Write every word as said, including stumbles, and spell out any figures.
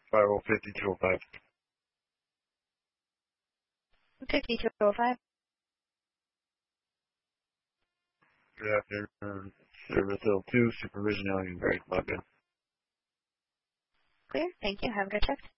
five oh fifty two oh five. fifty-two oh five. Good afternoon. Service Hill two, Supervision Alien Grade, log in. Clear. Thank you. Have a good shift.